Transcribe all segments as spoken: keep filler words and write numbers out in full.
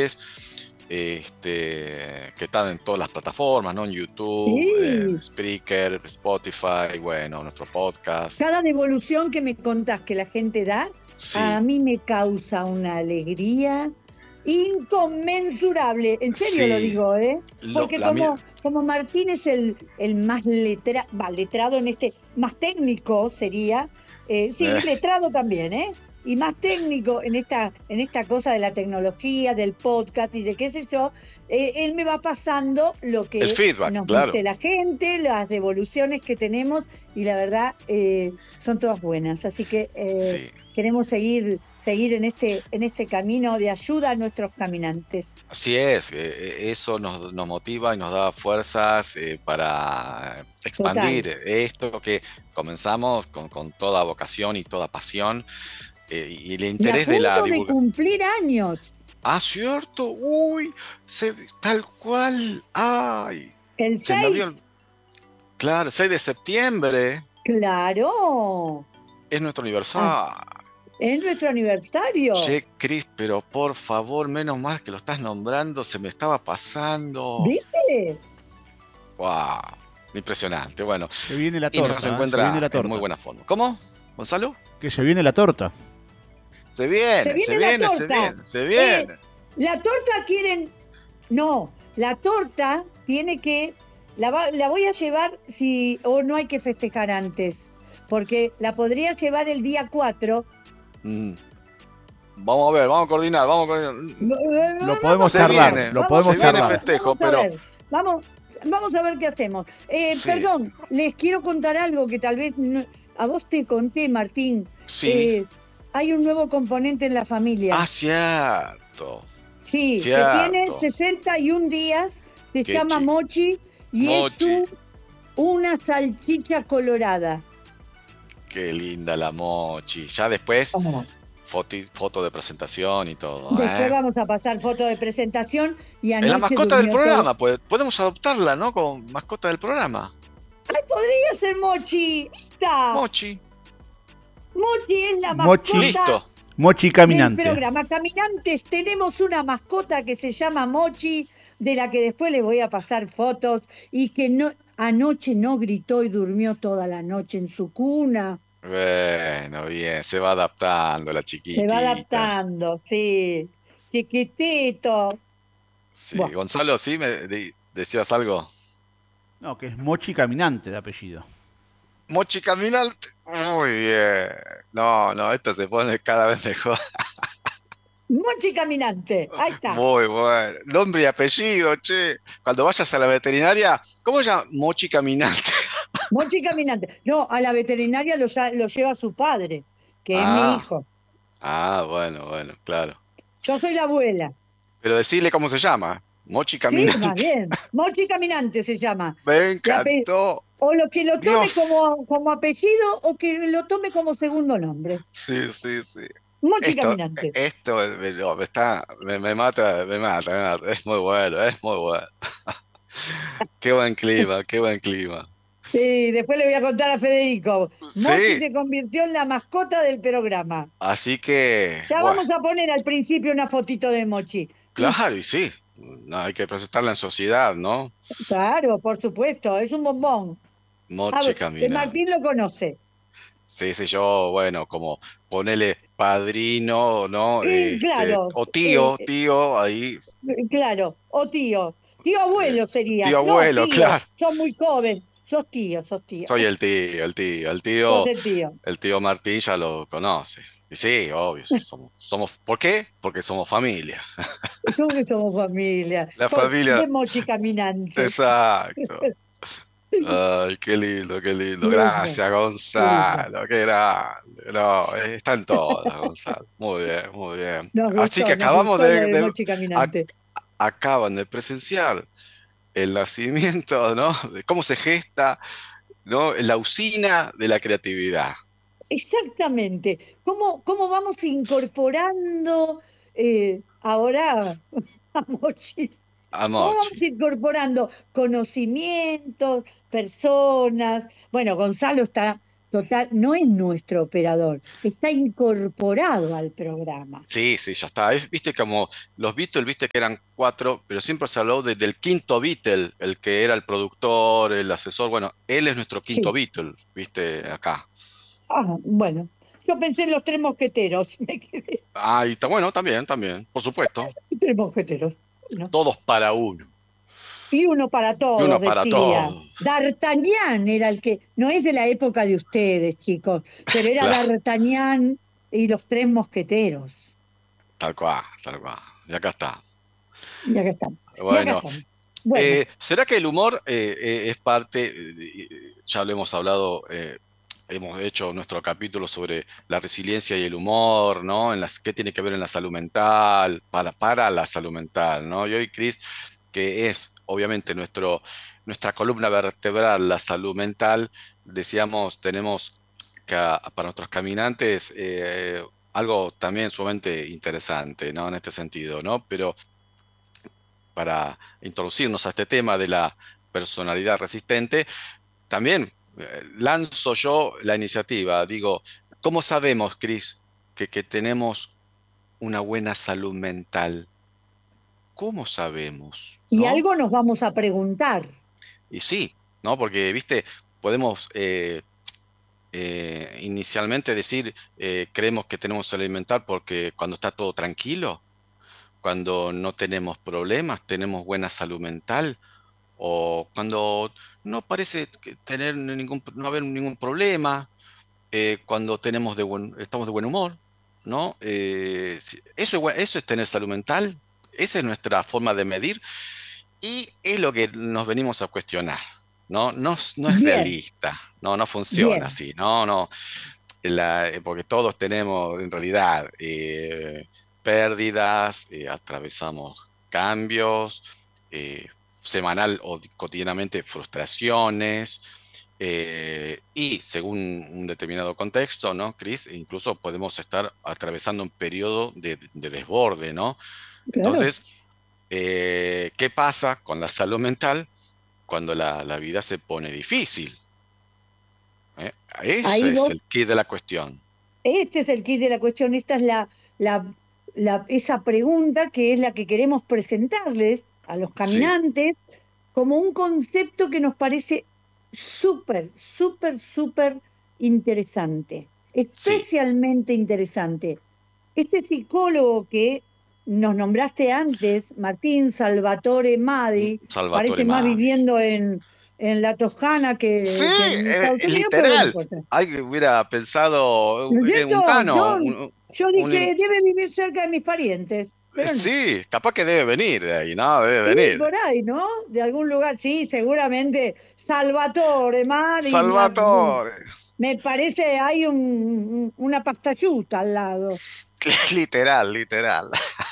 caminantes, este, que están en todas las plataformas, ¿no? En YouTube, eh, Sí. Spreaker, Spotify, bueno, nuestro podcast. Cada devolución que me contás que la gente da, Sí. a mí me causa una alegría inconmensurable. En serio Sí. lo digo, ¿eh? Lo- Porque la como, mi- como Martín es el, el más letra, va, letrado en este, más técnico sería, eh, sí, Eh. letrado también, ¿eh? Y más técnico en esta, en esta cosa de la tecnología, del podcast y de qué sé yo, eh, él me va pasando lo que El feedback, nos claro. dice la gente, las devoluciones que tenemos, y la verdad eh, son todas buenas. Así que eh, Sí. queremos seguir, seguir en este, en este camino de ayuda a nuestros caminantes. Así es, eh, eso nos, nos motiva y nos da fuerzas eh, para expandir esto que comenzamos con, con toda vocación y toda pasión eh, y el Y a interés de la punto de divulgación. cumplir años, Ah, cierto, uy, se- tal cual, ay, el se me había... seis, ol- Claro, seis de septiembre claro, es nuestro ah, aniversario. es nuestro aniversario. Che, Cris, pero por favor, menos mal que lo estás nombrando, se me estaba pasando. ¿Viste? Wow, impresionante. Bueno, Se viene la y nos torta, ¿eh? Se encuentra viene la en muy torta. buena forma. ¿Cómo, Gonzalo? Que se viene la torta. Se viene, Se se viene la viene, se torta. viene, se Eh, viene. la torta quieren, no, la torta tiene que, la, va- la voy a llevar si, o no hay que festejar antes, porque la podría llevar el día cuatro. Mm. Vamos a ver, vamos a coordinar, vamos a coordinar. Lo podemos Se charlar, viene, lo vamos podemos se viene charlar. festejo, Vamos a pero ver, vamos, vamos a ver qué hacemos. Eh, Sí. Perdón, les quiero contar algo que tal vez no- a vos te conté, Martín. sí. Eh, hay un nuevo componente en la familia. Ah, cierto. Sí, que cierto. tiene sesenta y un días, se Qué llama chi- Mochi y Mochi. es un- una salchicha colorada. Qué linda la Mochi. Ya después, foto, foto de presentación y todo. Después ¿eh? vamos a pasar foto de presentación y Es anoche la mascota del durmió todo- programa, pues podemos adoptarla, ¿no? Como mascota del programa. ¡Ay, podría ser Mochi! ¡Está! Mochi. Mochi es la Mochi. mascota Listo. Mochi del caminante. programa. Caminantes, tenemos una mascota que se llama Mochi, de la que después les voy a pasar fotos, y que no anoche no gritó y durmió toda la noche en su cuna. Bueno, bien, se va adaptando la Se chiquitita. va adaptando, sí. Chiquitito. Sí. Buah. Gonzalo, ¿sí? ¿Me de- decías algo? No, que es Mochi caminante de apellido. Mochi caminante. Muy bien. No, no, esto se pone cada vez mejor. Mochi caminante, ahí está. Muy bueno. Nombre y apellido, che. Cuando vayas a la veterinaria, ¿cómo se llama? Mochi caminante. Mochi caminante. No, a la veterinaria lo, ya- lo lleva su padre, que es mi Ah. hijo. Ah, bueno, bueno, claro. Yo soy la abuela. Pero decirle cómo se llama. Mochi Sí, más caminante. bien. Mochi caminante se llama. Me La pe- encantó. O lo que lo tome Dios. como, como apellido o que lo tome como segundo nombre. Sí, sí, sí. Mochi Esto, caminante. esto me, no, me está, me, me mata, me mata, me mata. Es muy bueno, es muy bueno. Qué buen clima, qué buen clima. Sí, después le voy a contar a Federico. Sí. Mochi se convirtió en la mascota del programa. Así que, Ya bueno, vamos a poner al principio una fotito de Mochi. claro, y sí. No, hay que presentarla en sociedad, ¿no? Claro, por supuesto, es un bombón. A Mochi ver, caminante. Martín lo conoce. Sí, sí, yo, bueno, como ponele padrino, ¿no? Eh, Este, claro, o tío, eh, tío, ahí. Eh, Claro, o tío. Tío abuelo sería. tío No, abuelo, tío, claro. sos muy joven. Sos tío, sos tío. Soy el tío, el tío, el tío, Sos el tío. el tío Martín ya lo conoce. Y sí, obvio, sí, somos, somos, ¿por qué? Porque somos familia. Somos que somos familia. La Con- familia. De Mochi caminante. Exacto. Ay, qué lindo, qué lindo. Lindo. Gracias, Gonzalo. Qué grande. No, están todas, Gonzalo. Muy bien, muy bien. Nos gustó, Así que nos acabamos gustó de, lo de de- Mochi caminante. ac- acaban de presenciar el nacimiento, ¿no? De cómo se gesta, ¿no? La usina de la creatividad. Exactamente. ¿Cómo, cómo vamos incorporando eh, ahora a Mochi? A ¿Cómo vamos Mochi. incorporando conocimientos, personas? Bueno, Gonzalo está Total, no es nuestro operador, está incorporado al programa. Sí, sí, ya está. Es- viste como los Beatles, viste que eran cuatro, pero siempre se habló de- del quinto Beatle, el que era el productor, el asesor. Bueno, él es nuestro quinto Sí. Beatle, viste, acá. Ah, bueno, yo pensé en los tres mosqueteros, me quedé. Ah, y está bueno, también, también, por supuesto. Tres mosqueteros. Bueno. Todos para uno. Y uno para Y todos, uno para decía. todos. D'Artagnan era el que, no es de la época de ustedes, chicos, pero era Claro, D'Artagnan y los tres mosqueteros. tal cual, tal cual. Y acá está. Y acá estamos. Y acá Bueno, estamos. Bueno, eh, ¿será que el humor eh, eh, es parte, eh, ya lo hemos hablado, eh, hemos hecho nuestro capítulo sobre la resiliencia y el humor, ¿no? En las, qué tiene que ver en la salud mental, para, para la salud mental, ¿no? Y hoy, Cris, que es obviamente nuestro, nuestra columna vertebral, la salud mental, decíamos, tenemos que, para nuestros caminantes eh, algo también sumamente interesante, ¿no? En este sentido, ¿no? Pero para introducirnos a este tema de la personalidad resistente, también eh, lanzo yo la iniciativa. Digo, ¿cómo sabemos, Cris, que, que tenemos una buena salud mental? ¿Cómo sabemos? y ¿No? algo nos vamos a preguntar. Y sí, ¿no? Porque, viste, podemos eh, eh, inicialmente decir, eh, creemos que tenemos salud mental porque cuando está todo tranquilo, cuando no tenemos problemas, tenemos buena salud mental, o cuando no parece que tener ningún, no haber ningún problema, eh, cuando tenemos de buen, estamos de buen humor, ¿no? Eh, si- eso, es bue- eso es tener salud mental, esa es nuestra forma de medir y es lo que nos venimos a cuestionar, ¿no? No, es- no es Bien, realista, no, no funciona bien. así, no, no, la- eh, porque todos tenemos en realidad eh, pérdidas, eh, atravesamos cambios, eh, semanal o cotidianamente frustraciones, eh, y según un determinado contexto, ¿no, Cris? Incluso podemos estar atravesando un periodo de, de desborde, ¿no? Claro. Entonces, eh, ¿qué pasa con la salud mental cuando la, la vida se pone difícil? ¿Eh? Ahí Ese es vos, el key de la cuestión. este es el kit de la cuestión, esta es la, la, la- esa pregunta que es la que queremos presentarles a los Sí, caminantes como un concepto que nos parece súper, súper, súper interesante, sí. especialmente interesante. Este psicólogo que nos nombraste antes, Martín Salvatore Mm, Madi, Salvatore parece más Madi. viviendo en, en la Toscana Sí, que, que en eh, Estados Unidos, pero bueno, no literal. importa. Alguien hubiera pensado, ¿No es eh, un cierto? Tano, Yo, un, yo un- dije, debe vivir cerca de mis parientes, pero no. sí, capaz que debe venir de ahí, ¿no? Debe Y venir. por ahí, ¿no? De algún lugar, sí, seguramente Salvatore, Mari, me, Salvatore. me parece hay un, una pastayuta al lado. Literal, literal.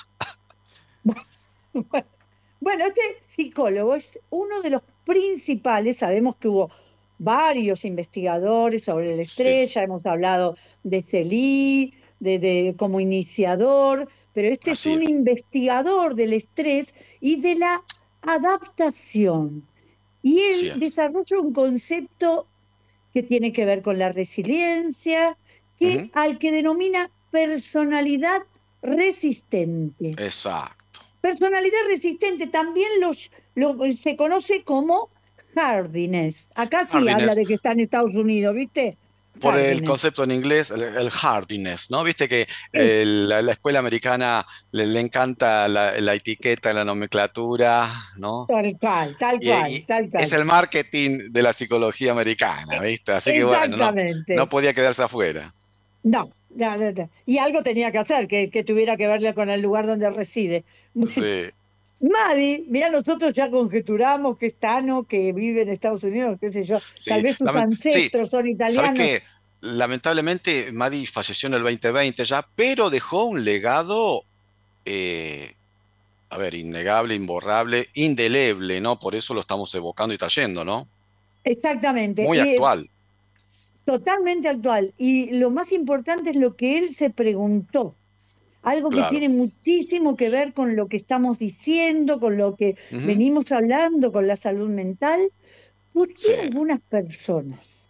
Bueno, este psicólogo es uno de los principales, sabemos que hubo varios investigadores sobre el Sí, estrés, ya hemos hablado de Celí, de, de- como iniciador, pero este es así un es. investigador del estrés y de la adaptación. Y Así él es. desarrolla un concepto que tiene que ver con la resiliencia, que, Ujú. al que denomina personalidad resistente. Exacto. Personalidad resistente también los, lo- se conoce como hardiness. Acá sí habla Hardiness, de que está en Estados Unidos, ¿viste? por el Hardiness. concepto en inglés, el, el hardiness, ¿no? Viste que Es el- la, la escuela americana le, le encanta la, la etiqueta, la nomenclatura, ¿no? tal cual, tal Y, cual, y tal es cual. el marketing de la psicología americana, E- ¿viste? Así que bueno, no, no Exactamente. podía quedarse afuera. No, no, no, no. Y algo tenía que hacer que, que tuviera que verle con el lugar donde reside. Sí, Madi, mira, nosotros ya conjeturamos que es Tano, que vive en Estados Unidos, qué sé yo, tal sí. vez sus Lament- sí, ancestros son ¿sabes italianos, qué? Lamentablemente, Maddie falleció en el dos mil veinte ya, pero dejó un legado, eh, a ver, innegable, imborrable, indeleble, ¿no? Por eso lo estamos evocando y trayendo, ¿no? exactamente. Muy Y actual, totalmente actual. Y lo más importante es lo que él se preguntó, algo que claro. tiene muchísimo que ver con lo que estamos diciendo, con lo que Ujú. venimos hablando, con la salud mental. ¿Por qué Sí, algunas personas,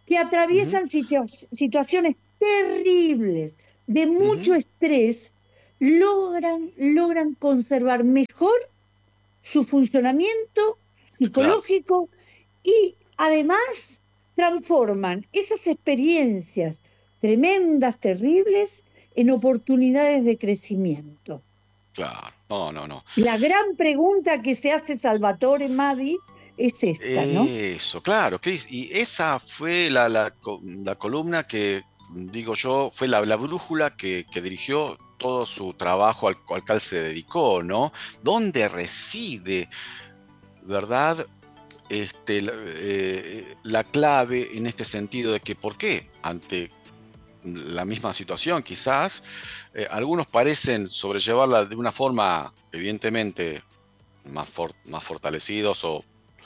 que Ujú, atraviesan situa- situaciones terribles, de mucho ujú, estrés, logran, logran conservar mejor su funcionamiento claro, psicológico y además transforman esas experiencias tremendas, terribles, en oportunidades de crecimiento. claro. No, no, no. La gran pregunta que se hace Salvatore Madi es esta, ¿no? Eso, claro, Cris. Y esa fue la, la, co- la columna que, digo yo, fue la, la brújula que, que dirigió todo su trabajo al, al cual se dedicó, ¿no? ¿Dónde reside, verdad? Este, la, eh, la clave en este sentido de que por qué ante la misma situación quizás, eh, algunos parecen sobrellevarla de una forma evidentemente más, for- más fortalecidos o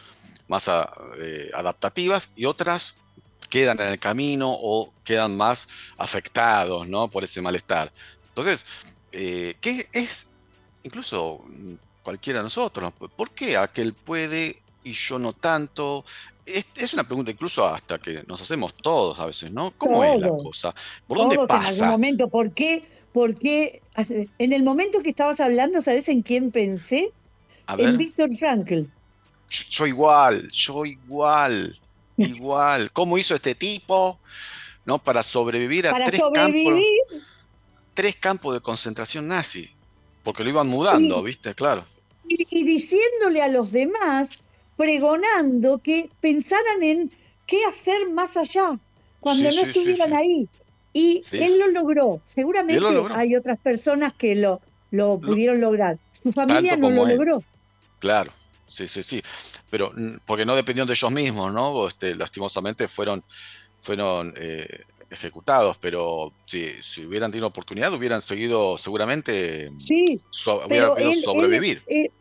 más a- eh, adaptativas y otras quedan en el camino o quedan más afectados, ¿no? Por ese malestar. Entonces, eh, ¿qué es incluso mm, cualquiera de nosotros? ¿Por qué aquel puede y yo no tanto? Es, es una pregunta incluso hasta que nos hacemos todos a veces, ¿no? ¿Cómo es la Todos, cosa? ¿Por dónde todos en algún pasa? momento. ¿Por qué? Porque en el momento que estabas hablando, ¿sabes en quién pensé? A En ver, Víctor Frankl. yo, yo igual, yo igual, igual. ¿Cómo hizo este tipo, ¿no? Para sobrevivir a Para tres campos, sobrevivir tres campos de concentración nazi, porque lo iban mudando, y, ¿viste? Claro, y- y diciéndole a los demás, pregonando que pensaran en qué hacer más allá, sí, cuando no sí, sí, sí, estuvieran ahí. Y sí, él lo logró. y él lo Seguramente logró, hay otras personas que lo, lo lo- pudieron lograr. Su familia tanto no lo como él, logró. claro, sí, sí, sí, pero mm, porque no dependían de ellos mismos, ¿no? Este, lastimosamente fueron, fueron eh, ejecutados, pero si, si hubieran tenido oportunidad, hubieran seguido seguramente, mm, Sí, so- hubieran pero podido él, él, sobrevivir. eh,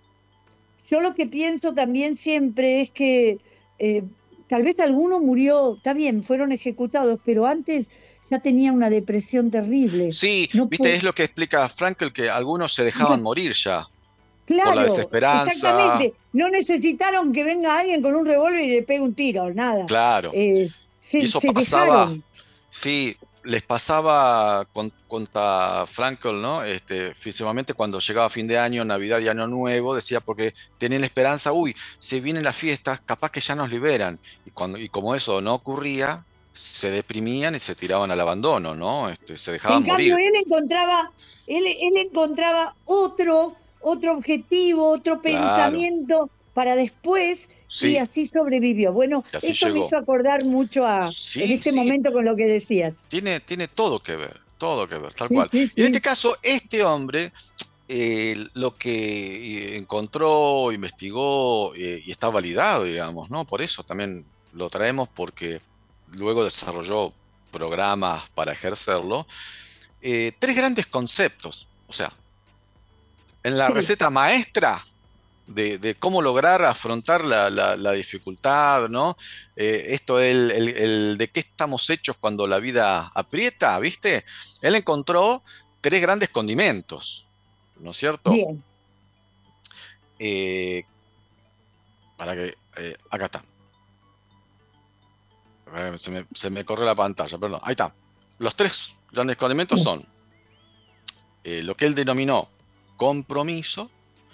yo lo que pienso también siempre es que eh, tal vez alguno murió, está bien, fueron ejecutados, pero antes ya tenía una depresión terrible. Sí, No viste, pu- es lo que explica Frankel, que algunos se dejaban ya- morir ya, por la claro, desesperanza, exactamente. No necesitaron que venga alguien con un revólver y le pegue un tiro, nada. claro. Eh, Y se, eso se pasaba, dejaron. sí, les pasaba con, contra Frankel, ¿no? Este, principalmente cuando llegaba fin de año, Navidad y Año Nuevo, decía porque tenían la esperanza, uy, se vienen las fiestas, capaz que ya nos liberan. Y, cuando, y como eso no ocurría, se deprimían y se tiraban al abandono, ¿no? Este, se dejaban En cambio, morir. él encontraba, él, él encontraba otro, otro objetivo, otro Claro, pensamiento para después y sí, así sobrevivió. Bueno, y así esto me llegó. hizo acordar mucho a, en Sí, este sí, momento con lo que decías. tiene, tiene todo que ver, todo que ver, tal Sí, cual. sí, Y en este sí. caso, este hombre eh, lo que eh, encontró, investigó eh, y está validado, digamos, ¿no? Por eso también lo traemos porque luego desarrolló programas para ejercerlo. Eh, tres grandes conceptos, o sea, en la receta Tres. maestra de, de cómo lograr afrontar la, la- la dificultad, ¿no? Eh, esto, el, el- el de qué estamos hechos cuando la vida aprieta, ¿viste? Él encontró tres grandes condimentos, ¿no es cierto? Bien. Eh, para que, eh, acá está. Eh, Se me, se me corrió la pantalla, perdón. Ahí está. Los tres grandes condimentos son eh, lo que él denominó compromiso,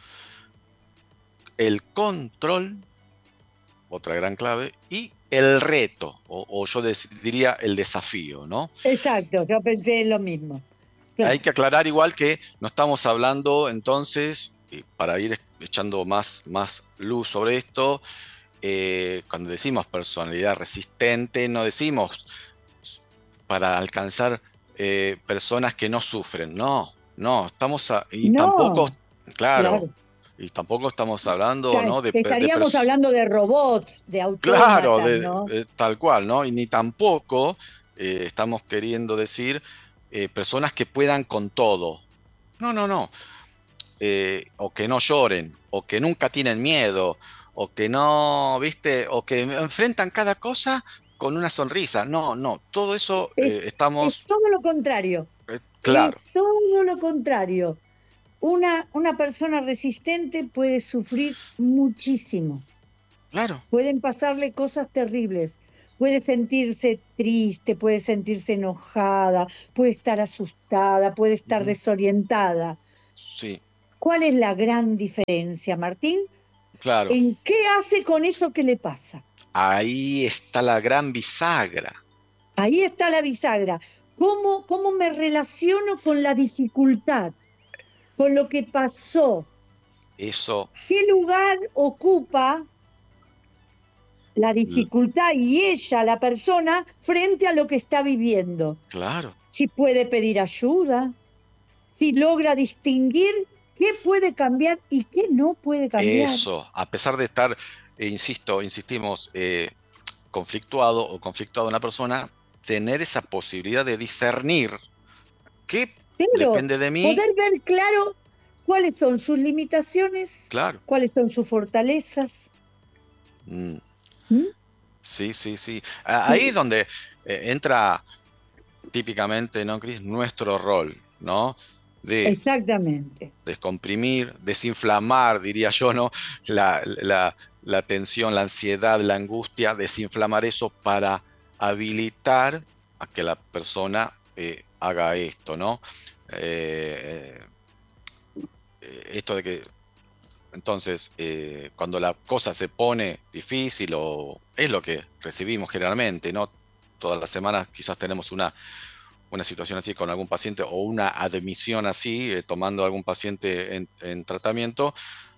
el control, otra gran clave, y el reto, o, o yo des- diría el desafío, ¿no? Exacto, yo pensé en lo mismo. Hay Claro. que aclarar igual que no estamos hablando entonces, eh, para ir echando más, más luz sobre esto, eh, cuando decimos personalidad resistente, no decimos para alcanzar eh, personas que no sufren. No, no, estamos a- y tampoco, No, claro, claro. y tampoco estamos hablando, Ta- ¿no? De, pe- de Estaríamos pers- hablando de robots, de claro, autómatas, de, ¿no? de tal cual, ¿no? Y ni tampoco eh, estamos queriendo decir eh, personas que puedan con todo. No, no, no. Eh, o que no lloren, o que nunca tienen miedo, o que no, ¿viste? O que enfrentan cada cosa con una sonrisa. No, no, todo eso Es, eh, es estamos, todo lo contrario. eh, Es claro, todo lo contrario. Una, una persona resistente puede sufrir muchísimo, claro, pueden pasarle cosas terribles, puede sentirse triste, puede sentirse enojada, puede estar asustada, puede estar Ujú. desorientada. Sí, ¿Cuál es la gran diferencia, Martín? claro. ¿En qué hace con eso que le pasa? Ahí está la gran bisagra. Ahí está la bisagra. ¿Cómo, cómo me relaciono con la dificultad, con lo que pasó? Eso, ¿Qué lugar ocupa la l- dificultad y ella, la persona, frente a lo que está viviendo? claro. Si puede pedir ayuda, si logra distinguir qué puede cambiar y qué no puede cambiar. Eso, a pesar de estar, eh, insisto, insistimos, eh, conflictuado o conflictuada una persona, tener esa posibilidad de discernir qué Pero depende de mí, poder ver claro cuáles son sus limitaciones, claro. cuáles son sus fortalezas. Mm, ¿Mm? sí, sí, sí. A- Ahí es Sí, donde eh, entra típicamente, ¿no, Cris? Nuestro rol, ¿no? De exactamente, descomprimir, desinflamar, diría yo, ¿no? La, la, la tensión, la ansiedad, la angustia, desinflamar eso para habilitar a que la persona eh, haga esto, ¿no? Eh, eh, esto de que, entonces, eh, cuando la cosa se pone difícil o es lo que recibimos generalmente, ¿no? Todas las semanas quizás tenemos una una situación así con algún paciente o una admisión así, eh, tomando algún paciente en, en tratamiento,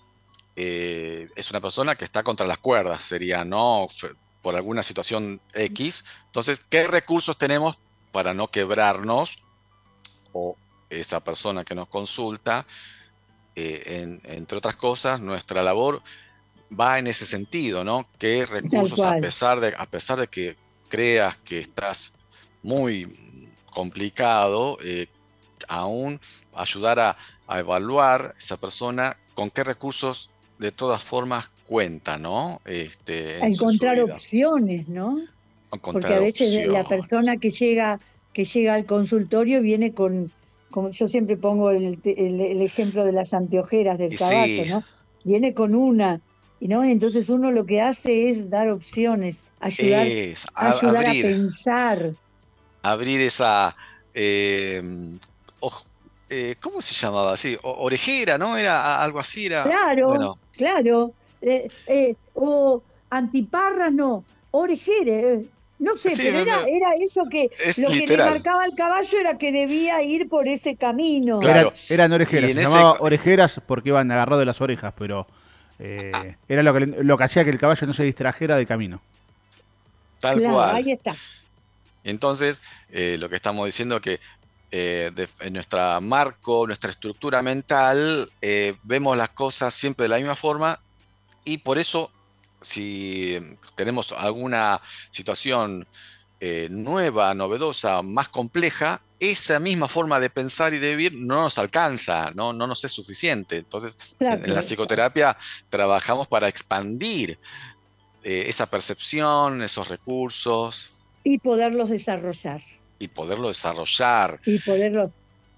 eh, es una persona que está contra las cuerdas, sería, ¿no? F- por alguna situación X. Entonces, ¿qué recursos tenemos para no quebrarnos? O esa persona que nos consulta, eh, en- entre otras cosas, nuestra labor va en ese sentido, ¿no? ¿Qué tal recursos, a cual. pesar de, a pesar de que creas que estás muy complicado, eh, aún ayudar a, a evaluar esa persona con qué recursos de todas formas cuenta, ¿no? Este, A en su, su encontrar vida. opciones, ¿no? Porque a Encontrar veces la opciones. persona que llega, que llega al consultorio viene con, como yo siempre pongo el, te- el- el ejemplo de las anteojeras del Y caballo, sí, ¿no? Viene con una, y no, entonces uno lo que hace es dar opciones, ayudar, es a- ayudar a abrir, pensar. abrir esa, eh, oj- eh, ¿cómo se llamaba? Sí, o- orejera, ¿no? Era a- algo así, era, Claro, bueno, claro. Eh, eh, o antiparras, no, orejere, eh, no sé, sí, pero me- era, me- era eso que es lo que le literal, marcaba al caballo era que debía ir por ese camino. Eran, claro. eran Y orejeras, en se ese, llamaba orejeras porque iban agarrados de las orejas, pero ah, eh, era lo que, le- lo que hacía que el caballo no se distrajera de camino. tal Claro, cual. ahí está. Entonces, eh, lo que estamos diciendo que eh, de- en nuestro marco, nuestra estructura mental, eh, vemos las cosas siempre de la misma forma y por eso, si tenemos alguna situación eh, nueva, novedosa, más compleja, esa misma forma de pensar y de vivir no nos alcanza, no, no nos es suficiente. Entonces, en, en la Claro. psicoterapia trabajamos para expandir eh, esa percepción, esos recursos Y poderlos desarrollar. y poderlo desarrollar. Y poderlos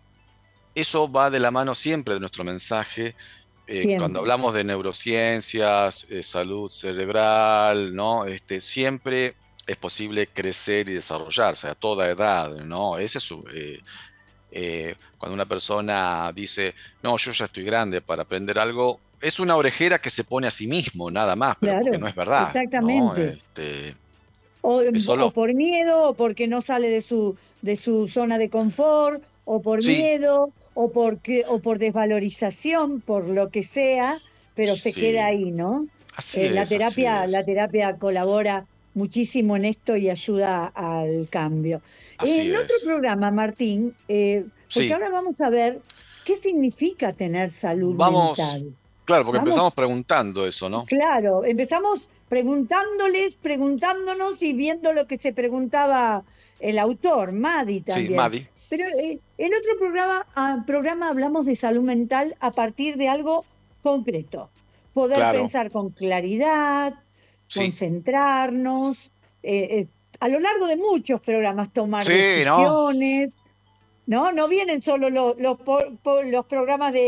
Eso va de la mano siempre de nuestro mensaje. Eh, cuando siempre. hablamos de neurociencias, eh, salud cerebral, ¿no? Este, siempre es posible crecer y desarrollarse a toda edad, ¿no? Ese es su, eh, eh, cuando una persona dice, no, yo ya estoy grande para aprender algo, es una orejera que se pone a sí mismo, nada más, pero porque Claro, no es verdad, ¿no? exactamente. Este, O, es o solo, por miedo, o porque no sale de su, de su zona de confort, o por sí, miedo, o, porque, o por desvalorización, por lo que sea, pero se queda sí, ahí, ¿no? así Eh, la es, así terapia, la es, terapia colabora muchísimo en esto y ayuda al cambio. así En otro es. programa, Martín, eh, porque Sí, ahora vamos a ver qué significa tener salud vamos, mental. claro, porque empezamos Vamos. preguntando eso, ¿no? Claro, empezamos preguntándoles, preguntándonos y viendo lo que se preguntaba el autor, Madi Sí, también. Madi, Pero eh, en otro programa, ah, programa hablamos de salud mental a partir de algo concreto. Poder claro, pensar con claridad, sí. concentrarnos, eh, eh, a lo largo de muchos programas tomar Sí, ¿no? decisiones, ¿no? No vienen solo los, los, po- po- los programas de,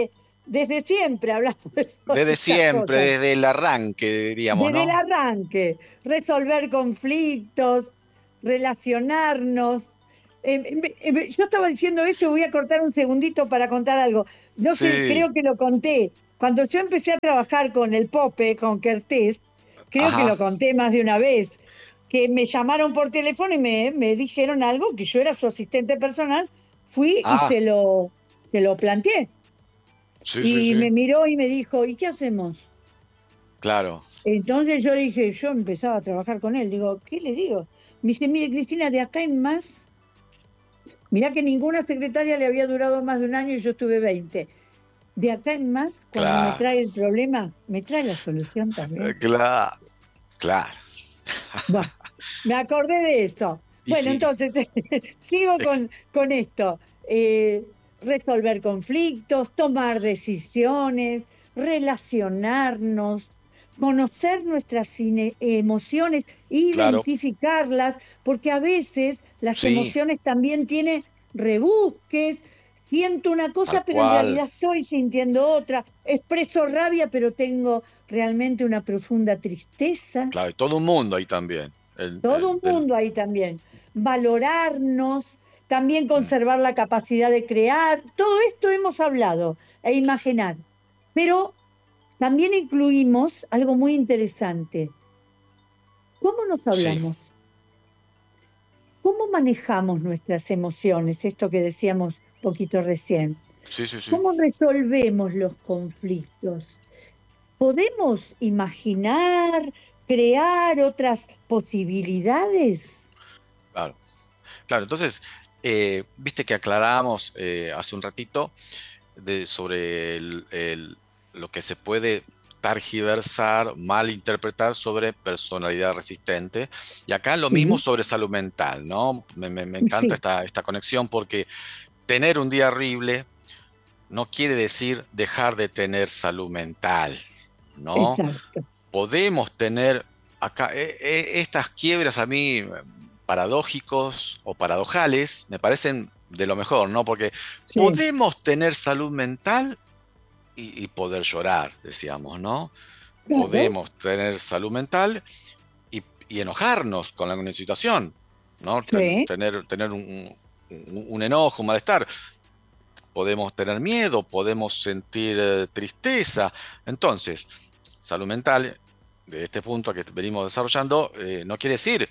desde siempre hablamos de Desde estas siempre, cosas. desde el arranque, diríamos, Desde ¿no? el arranque, resolver conflictos, relacionarnos. Eh, eh, eh, yo estaba diciendo esto y voy a cortar un segundito para contar algo. No sé, Sí, creo que lo conté. Cuando yo empecé a trabajar con el Pope, con Kertés, creo que ajá. lo conté más de una vez, que me llamaron por teléfono y me, me dijeron algo, que yo era su asistente personal, fui y Ah, se lo, se lo planteé. sí, sí, Y sí, me miró y me dijo, ¿y qué hacemos? claro. Entonces yo dije, yo empezaba a trabajar con él, digo, ¿qué le digo? Me dice, mire, Cristina, de acá en más, mirá que ninguna secretaria le había durado más de un año y yo estuve veinte. De acá en más, cuando me Claro, trae el problema, me trae la solución eh, también. claro, claro. Bueno, me acordé de eso. Y Bueno, sí, entonces, sigo es que- con, con esto. Eh, resolver conflictos, tomar decisiones, relacionarnos, conocer nuestras ine- emociones, claro, identificarlas, porque a veces las sí, emociones también tienen rebusques. Siento una tal cosa, pero en cual. realidad estoy sintiendo otra. Expreso rabia, pero tengo realmente una profunda tristeza. Claro, y todo un mundo ahí también. El, Todo el- un el- mundo ahí también. Valorarnos, también mm, conservar la capacidad de crear. Todo esto hemos hablado e imaginar. Pero también incluimos algo muy interesante. ¿Cómo nos sí, hablamos? ¿Cómo manejamos nuestras emociones? Esto que decíamos poquito recién. sí, sí, sí. ¿Cómo resolvemos los conflictos? ¿Podemos imaginar, crear otras posibilidades? Claro, claro. Entonces, eh, viste que aclarábamos eh, hace un ratito de, sobre el- el- lo que se puede targiversar, malinterpretar sobre personalidad resistente. Y acá lo mismo Sí, sobre salud mental, ¿no? Me, me- me encanta sí, esta, esta conexión porque tener un día horrible no quiere decir dejar de tener salud mental, ¿no? exacto. Podemos tener acá eh, eh, estas quiebras a mí eh, paradójicos o paradojales me parecen de lo mejor, ¿no? Porque Sí, podemos tener salud mental y, y poder llorar, decíamos, ¿no? claro, Podemos tener salud mental y, y enojarnos con alguna situación, ¿no? Ten- sí, tener, tener un, un- un enojo, un malestar. Podemos tener miedo, podemos sentir eh, tristeza. Entonces, salud mental, de este punto que venimos desarrollando, eh, no quiere decir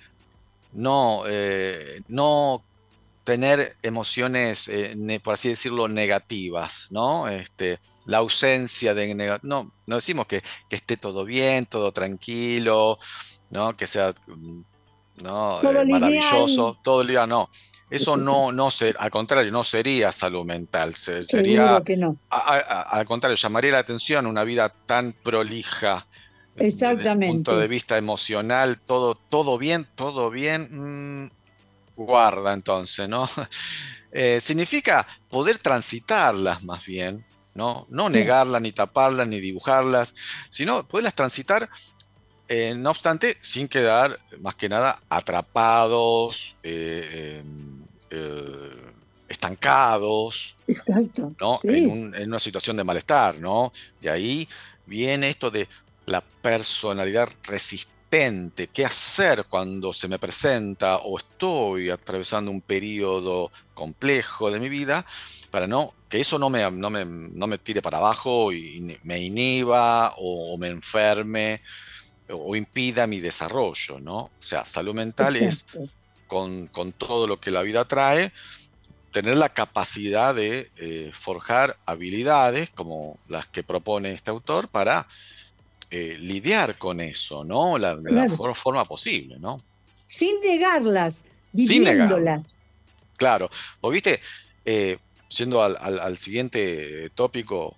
no, eh, no tener emociones, eh, ne- por así decirlo, negativas, ¿no? Este, la ausencia de nega- no, no decimos que, que esté todo bien, todo tranquilo, ¿no? Que sea, mm, ¿no? todo Eh, lineal, maravilloso, todo el día, no. Eso no, no ser, al contrario, no sería salud mental, se- sería, seguro que no. a- a- a- al contrario, llamaría la atención una vida tan prolija desde el punto de Exactamente, vista emocional, todo, todo bien, todo bien. mm, Guarda entonces, ¿no? Eh, significa poder transitarlas más bien, ¿no? No sí, negarlas, ni taparlas, ni dibujarlas, sino poderlas transitar, eh, no obstante, sin quedar más que nada atrapados, eh, eh, eh, estancados, exacto, ¿no? En sí, un- en una situación de malestar, ¿no? De ahí viene esto de la personalidad resistente. ¿Qué hacer cuando se me presenta o estoy atravesando un periodo complejo de mi vida para no, que eso no me, no me, no me tire para abajo y me inhiba o, o me enferme o impida mi desarrollo, ¿no? O sea, salud mental es exacto. con, con todo lo que la vida trae tener la capacidad de eh, forjar habilidades como las que propone este autor para eh, lidiar con eso, ¿no? La- de la Claro, mejor forma posible, ¿no? sin negarlas, Sin negarlo, viviéndolas. claro. Porque, viste, eh, yendo al, al- al siguiente tópico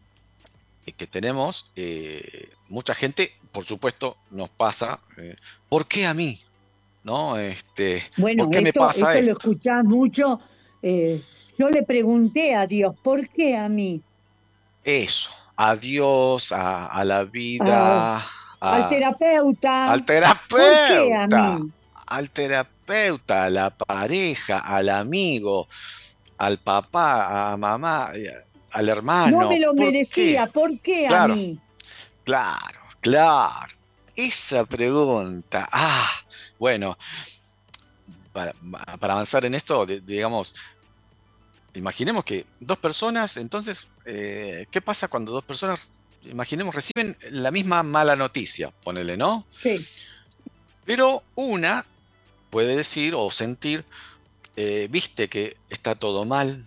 eh, que tenemos, eh, mucha gente, por supuesto, nos pasa, eh, ¿por qué a mí? ¿No? Este, ¿por Bueno, qué me esto, pasa esto lo esto? escuchás mucho. eh, yo le pregunté a Dios, ¿por qué a mí? Eso, a Dios, a, a la A- vida, al a, al terapeuta, ¿por qué a terapeuta, mí? al terapeuta, a la pareja, al amigo, al papá, a mamá. al No hermano. me lo ¿Por qué? merecía, ¿por qué a Claro, mí? claro, claro. Esa pregunta. Ah, bueno, para, para avanzar en esto, de- digamos, imaginemos que dos personas, entonces, eh, ¿qué pasa cuando dos personas, imaginemos, reciben la misma mala noticia? Ponele, ¿no? Sí. Pero una puede decir o sentir, eh, viste que está todo mal,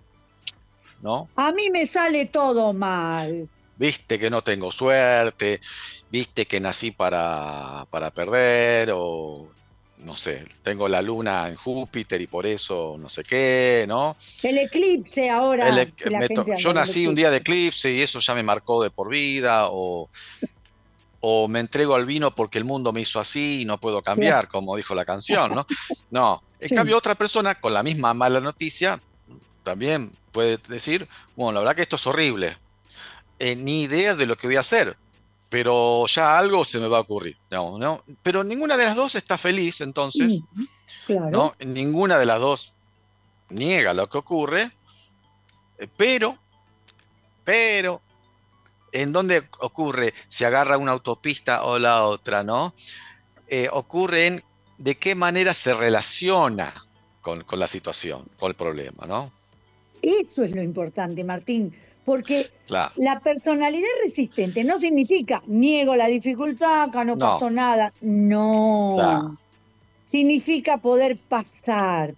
¿no? A mí me sale todo mal. Viste que no tengo suerte, viste que nací para, para perder, o no sé, tengo la luna en Júpiter y por eso no sé qué, ¿no? El eclipse El ahora, que ec- la me to- gente yo habla del nací un día de eclipse. eclipse y eso ya me marcó de por vida, o, o me entrego al vino porque el mundo me hizo así y no puedo Claro. cambiar, como dijo la canción, ¿no? No, en Sí. cambio otra persona con la misma mala noticia también puede decir, bueno, la verdad que esto es horrible, eh, ni idea de lo que voy a hacer, pero ya algo se me va a ocurrir, digamos, ¿no? Pero ninguna de las dos está feliz, entonces, Mm, claro. ¿no? Ninguna de las dos niega lo que ocurre, eh, pero, pero, ¿en dónde ocurre? Si agarra una autopista o la otra, ¿no? Eh, ocurre en de qué manera se relaciona con, con la situación, con el problema, ¿no? Eso es lo importante, Martín, porque Claro, la personalidad resistente no significa niego la dificultad, acá no no, pasó nada. claro, No. Significa poder pasar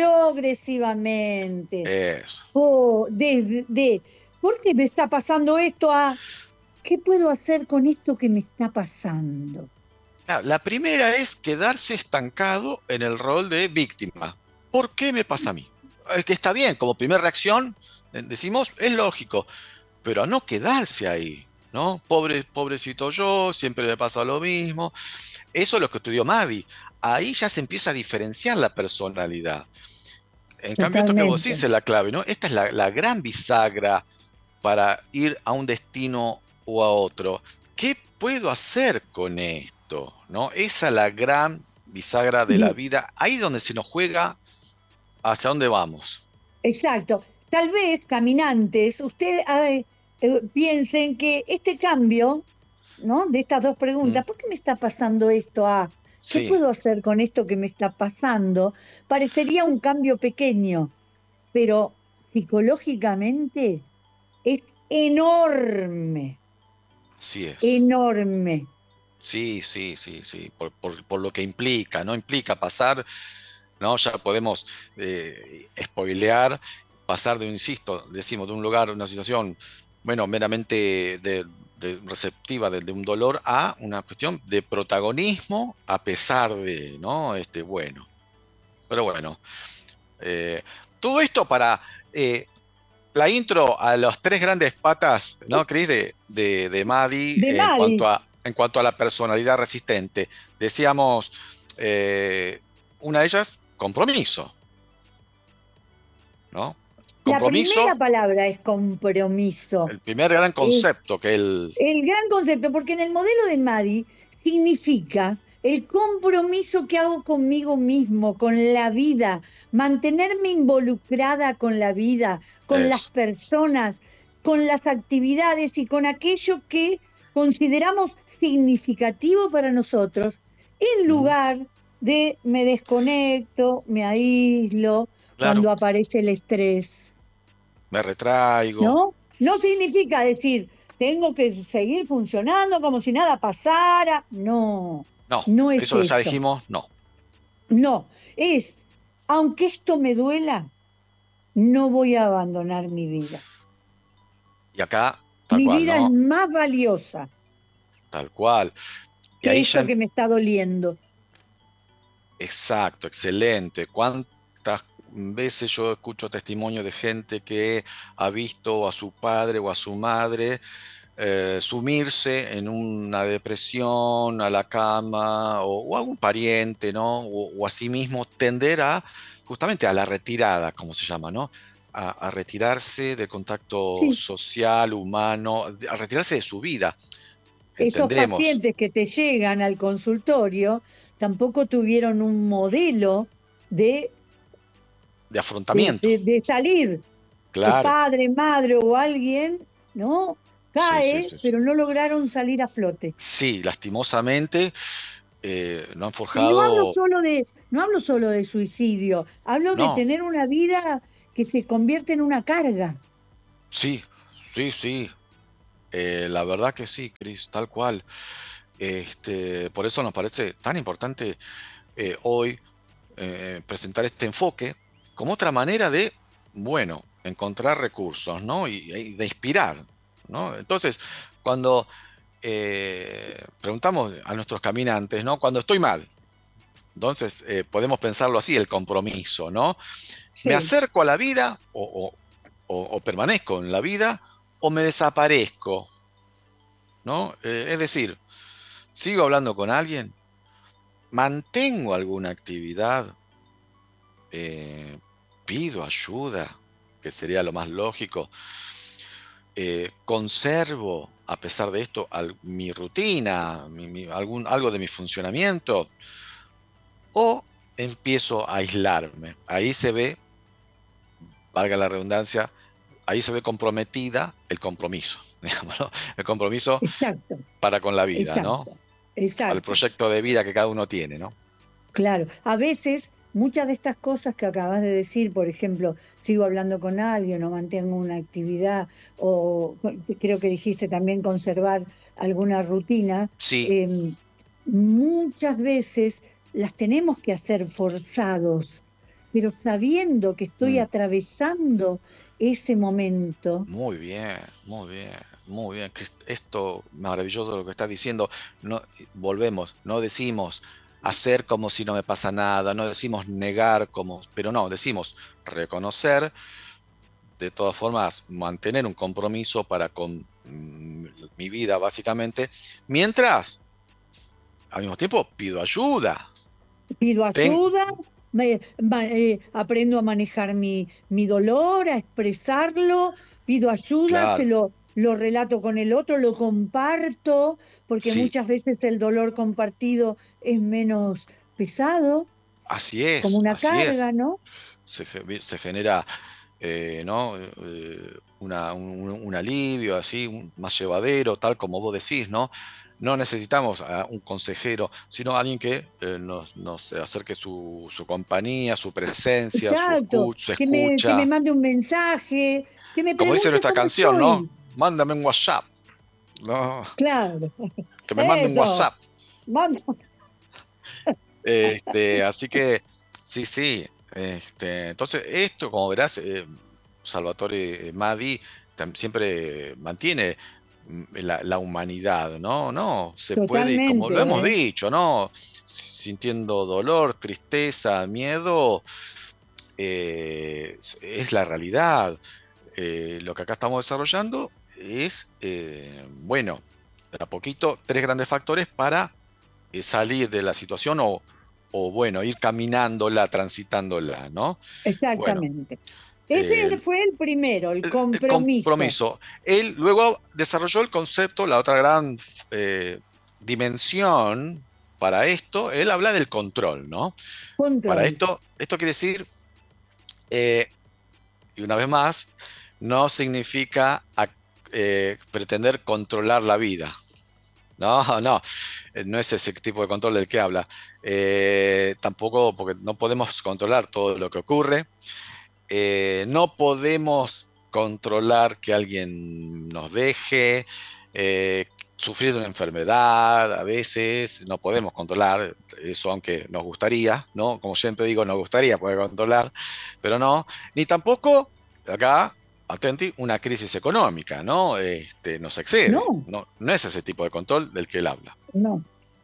progresivamente. eso. Oh, desde de, ¿por qué me está pasando esto? A ¿qué puedo hacer con esto que me está pasando? Claro, la primera es quedarse estancado en el rol de víctima. ¿Por qué me pasa a mí? Es que está bien, como primera reacción, eh, decimos, es lógico, pero a no quedarse ahí, ¿no? Pobre, pobrecito yo, siempre me pasa lo mismo. Eso es lo que estudió Maddie. Ahí ya se empieza a diferenciar la personalidad. En cambio, esto que vos Totalmente. decís es la clave, ¿no? Esta es la, la gran bisagra para ir a un destino o a otro. ¿Qué puedo hacer con esto? ¿No? Esa es la gran bisagra de la Y- vida. Ahí es donde se nos juega hacia dónde vamos. exacto. Tal vez, caminantes, ustedes eh, eh, piensen que este cambio, ¿no? De estas dos Mm, preguntas, ¿por qué me está pasando esto? Ah, ¿qué sí, puedo hacer con esto que me está pasando? Parecería un cambio pequeño, pero psicológicamente es enorme, así es. enorme. Sí, sí, sí, sí, por, por- por lo que implica, ¿no? Implica pasar, ¿no? Ya podemos eh, spoilear, pasar de, insisto, decimos, de un lugar, una situación, bueno, meramente de, de receptiva de, de un dolor a una cuestión de protagonismo a pesar de, ¿no? Este, bueno, pero bueno, eh, todo esto para eh, la intro a las tres grandes patas, ¿no, Cris? De, de, de Maddie De en cuanto Madi, a, en cuanto a la personalidad resistente. Decíamos, eh, una de ellas, compromiso, ¿no? la primera Compromiso, palabra es compromiso. el primer gran Es concepto que él el gran concepto, porque en el modelo de Madi significa el compromiso que hago conmigo mismo, con la vida, mantenerme involucrada con la vida, con las es. personas, con las actividades y con aquello que consideramos significativo para nosotros, en Ujú, lugar de me desconecto, me aíslo claro, cuando aparece el estrés. me retraigo. ¿No? No significa decir, tengo que seguir funcionando como si nada pasara. No, No, no es eso ya eso. dijimos, no. No, es, aunque esto me duela, no voy a abandonar mi vida. Y acá, tal Mi cual, vida es ¿no? más valiosa Tal cual. Y que ahí ya esto que me está doliendo. exacto, excelente. ¿Cuántas veces yo escucho testimonio de gente que ha visto a su padre o a su madre eh, sumirse en una depresión, a la cama, o, o algún pariente, ¿no? O, o a sí mismo tender a justamente a la retirada, como se llama, ¿no? A, a retirarse del contacto Sí, social, humano, a retirarse de su vida. esos Entendemos, pacientes que te llegan al consultorio tampoco tuvieron un modelo de, de de, afrontamiento, de de salir. claro. padre, madre o alguien, ¿no? Sí, sí, Cae, sí, sí. pero no lograron salir a flote. Sí, lastimosamente eh, no han Y no hablo forjado, solo de, no hablo solo de suicidio, hablo de no, tener una vida que se convierte en una carga. sí, sí, sí, eh, la verdad que sí, Cris, tal cual. Este, por eso nos parece tan importante eh, hoy eh, presentar este enfoque como otra manera de, bueno, encontrar recursos, ¿no? Y, y de inspirar, ¿no? Entonces, cuando eh, preguntamos a nuestros caminantes, ¿no? Cuando estoy mal, entonces eh, podemos pensarlo así, el compromiso, ¿no? ¿Me Sí, acerco a la vida o, o- o- o permanezco en la vida o me desaparezco, ¿no? Eh, es decir, sigo hablando con alguien, mantengo alguna actividad, eh, pido ayuda, que sería lo más lógico, eh, conservo, a pesar de esto, al- mi rutina, mi- mi- algún, algo de mi funcionamiento, o empiezo a aislarme. Ahí se ve, valga la redundancia, ahí se ve comprometida el compromiso, digamos, ¿no? El compromiso exacto, para con la vida, ¿no? exacto, Para el exacto. proyecto de vida que cada uno tiene, ¿no? Claro, a veces muchas de estas cosas que acabas de decir, por ejemplo, sigo hablando con alguien o mantengo una actividad, o con- creo que dijiste también conservar alguna rutina, Sí, em, muchas veces las tenemos que hacer forzados, pero sabiendo que estoy mm, atravesando ese momento. muy bien, muy bien, muy bien. Crist- Esto maravilloso lo que estás diciendo. No, volvemos, no decimos hacer como si no me pasa nada, no decimos negar como, pero no, decimos reconocer, de todas formas, mantener un compromiso para con mm, mi vida, básicamente, mientras al mismo tiempo pido ayuda. Pido Ten, ayuda, me- ma- eh, aprendo a manejar mi, mi dolor, a expresarlo, pido ayuda, se claro, lo, lo relato con el otro, lo comparto, porque sí, muchas veces el dolor compartido es menos pesado, así como es, una así carga, es. ¿no? Se, ge- se genera eh, ¿no? Eh, una- un, un alivio así, un- más llevadero, tal como vos decís, ¿no? No necesitamos a un consejero, sino alguien que eh, nos, nos acerque su, su compañía, su presencia, su Exacto, escucha, su que me, que me escucha. mande un mensaje, que me Como dice pregunte nuestra cómo canción, ¿no? estoy. Mándame un WhatsApp, ¿no? Claro, Que me mande un eso, WhatsApp. vamos, Este, así que, sí, sí. Este, entonces, esto, como verás, eh, Salvatore Madi tam- siempre mantiene mm, la, la humanidad, ¿no? No, se puede, y como totalmente, lo hemos ¿eh? dicho, ¿no? Sintiendo dolor, tristeza, miedo, eh, es es la realidad. Eh, lo que acá estamos desarrollando es, eh, bueno, de a poquito, tres grandes factores para eh, salir de la situación o, o, bueno, ir caminándola, transitándola, ¿no? Bueno, Exactamente. eh, Ese fue el primero, el el, el compromiso. compromiso. Él luego desarrolló el concepto, la otra gran eh, dimensión para esto, él habla del control, ¿no? Para Control. esto, esto quiere decir, eh, y una vez más, no significa ac- eh, pretender controlar la vida. No, no, eh, no es ese tipo de control del que habla. Eh, tampoco, porque no podemos controlar todo lo que ocurre. Eh, no podemos controlar que alguien nos deje, eh, sufrir de una enfermedad, a veces no podemos controlar eso, aunque nos gustaría, ¿no? Como siempre digo, nos gustaría poder controlar, pero no, ni tampoco acá, atenti, una crisis económica, ¿no? Este, nos excede, No, no, no es ese tipo de control del que él habla. no.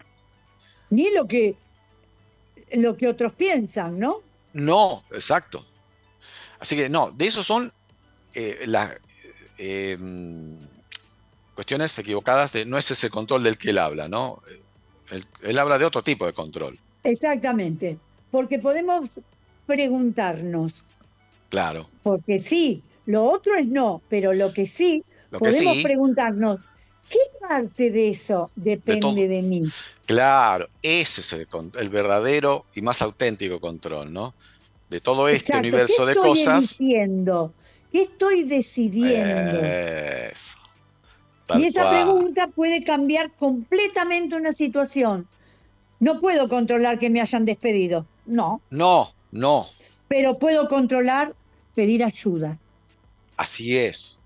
Ni lo que, lo que otros piensan, ¿no? No, exacto. Así que no, de esos son eh, las eh, cuestiones equivocadas de no es ese control del que él habla, ¿no? Él, él habla de otro tipo de control. Exactamente. Porque podemos preguntarnos, Claro. porque sí, lo otro es no, pero lo que sí, Lo que podemos sí, preguntarnos, ¿qué parte de eso de todo. depende de mí? Claro, ese es el, con- el verdadero y más auténtico control, ¿no? De todo este Exacto. ¿Qué universo de estoy cosas, eligiendo? ¿Qué estoy decidiendo? Eso, Y tal esa cual. pregunta puede cambiar completamente una situación. No puedo controlar que me hayan despedido, no, No, no, pero puedo controlar pedir ayuda. así es,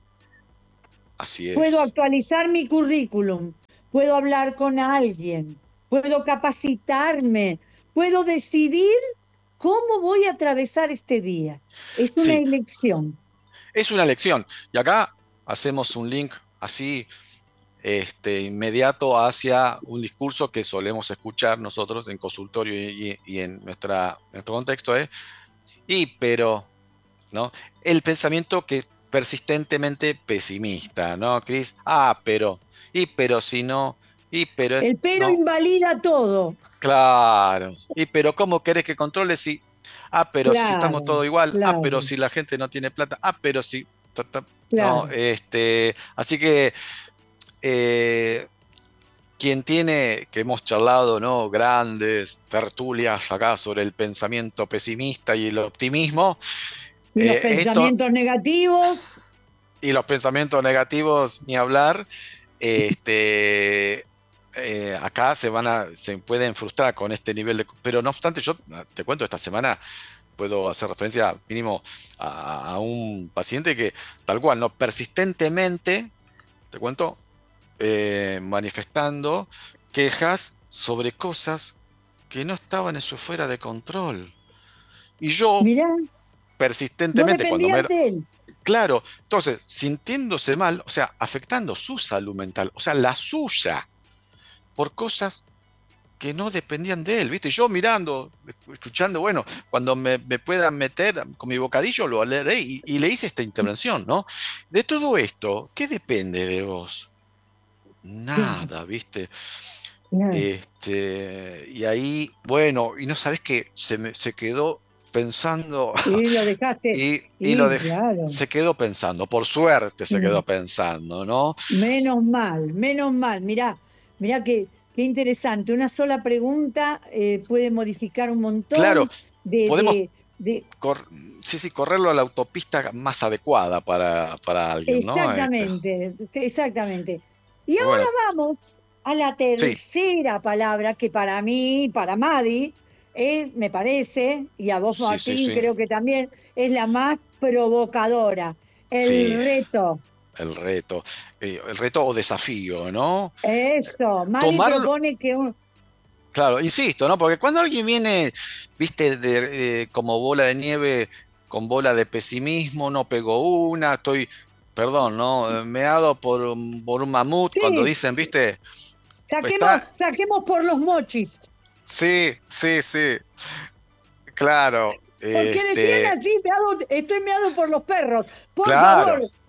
así Puedo es. actualizar mi currículum, puedo hablar con alguien, puedo capacitarme, puedo decidir cómo voy a atravesar este día. Es una Sí, elección. es una elección. Y acá hacemos un link así este, inmediato hacia un discurso que solemos escuchar nosotros en consultorio y, y- y en nuestra, nuestro contexto es, y pero, ¿no? El pensamiento que persistentemente pesimista, ¿no, Cris? Ah, pero, y pero si no, y pero, El pero no, invalida todo. claro, y pero ¿cómo querés que controle si, ah, pero si estamos Claro, todos igual, ah, pero claro, si la gente no tiene plata, ah, pero si, ta, ta, no, claro. este, así que... eh, quien tiene, que hemos charlado, ¿no? Grandes tertulias acá sobre el pensamiento pesimista y el optimismo, Y los eh, esto pensamientos negativos, y los pensamientos negativos, ni hablar, este, eh, acá se van a, se pueden frustrar con este nivel de... Pero no obstante, yo te cuento, esta semana puedo hacer referencia mínimo a, a un paciente que tal cual, ¿no? Persistentemente, te cuento, eh, manifestando quejas sobre cosas que no estaban en su esfera de control. Y yo, mirá, no persistentemente, cuando me... dependían de él. Claro, entonces, sintiéndose mal, o sea, afectando su salud mental, o sea, la suya, por cosas que no dependían de él, ¿viste? Yo mirando, escuchando, bueno, cuando me, me pueda meter con mi bocadillo, lo leeré y, y le hice esta intervención, ¿no? De todo esto, ¿qué depende de vos? Claro, Nada, ¿viste? claro. Este, y ahí, bueno, y no sabes que se, me, se quedó pensando Y lo dejaste, y, y lo y dejé, claro. se quedó pensando, por suerte se quedó Mm. pensando, ¿no? Menos mal, menos mal. Mirá, mirá qué, qué interesante. Una sola pregunta eh, puede modificar un Claro, montón de, podemos de, de- cor- sí, sí, correrlo a la autopista más adecuada para, para alguien, ¿no? Este, Exactamente, exactamente. Y ahora bueno, vamos a la sí, tercera palabra que para mí, para Madi, es, me parece, y a vos sí, sí, Martín sí, creo que también es la más provocadora, el sí, reto. el reto, eh, el reto o desafío, ¿no? Eso, Madi Tomarlo, propone que un... claro, insisto, ¿no? Porque cuando alguien viene, viste, de, eh, como bola de nieve, con bola de pesimismo, no pegó una, estoy, perdón, ¿no? Eh, Meado por un, por un mamut, cuando Sí, dicen, viste, saquemos, está, saquemos por los mochis, sí, sí, sí, claro, porque decían este, así, meado- estoy meado por los perros. Por claro, favor,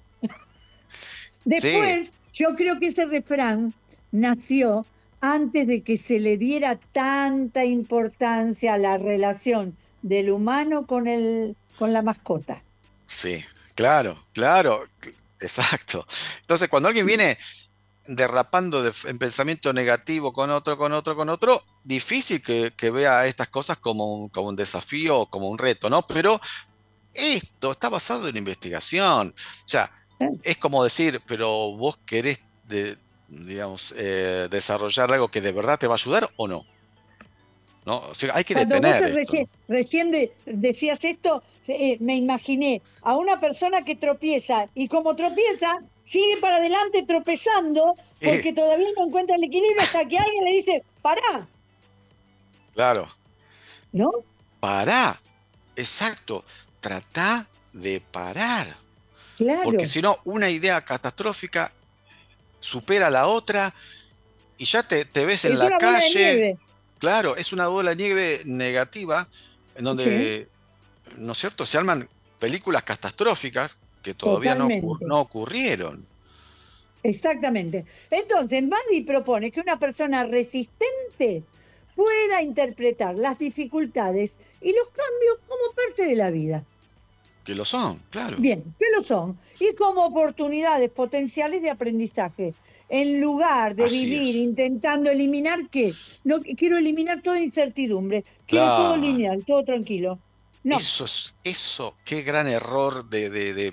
sí, después, yo creo que ese refrán nació antes de que se le diera tanta importancia a la relación del humano con el, con la mascota. sí, claro, claro, cl- exacto. Entonces, cuando alguien viene derrapando de- en pensamiento negativo con otro, con otro, con otro, difícil que, que vea estas cosas como un, como un desafío o como un reto, ¿no? Pero esto está basado en investigación. O sea, ¿Eh? es como decir, pero vos querés, de- digamos, eh, desarrollar algo que de verdad te va a ayudar o no, ¿no? O sea, hay que Cuando vos detener esto, recién, ¿no? recién de- decías esto, eh, me imaginé a una persona que tropieza y como tropieza, sigue para adelante tropezando Eh, porque todavía no encuentra el equilibrio hasta que alguien le dice, pará, claro, ¿no? pará, exacto, tratá de parar. Porque Claro. si no, una idea catastrófica supera a la otra y ya te, te ves en Es la una bola de calle. nieve. Claro, es una bola de nieve negativa en Sí, donde, ¿no es cierto?, se arman películas catastróficas que todavía no, ocur- totalmente. no ocurrieron. Exactamente. Entonces, Madi propone que una persona resistente pueda interpretar las dificultades y los cambios como parte de la vida. Que lo son, claro. Bien, ¿qué lo son? Y como oportunidades potenciales de aprendizaje. En lugar de Así vivir es. intentando eliminar qué, no quiero eliminar toda incertidumbre, quiero todo Claro. lineal, todo tranquilo. No, Eso es, eso, qué gran error de, de- de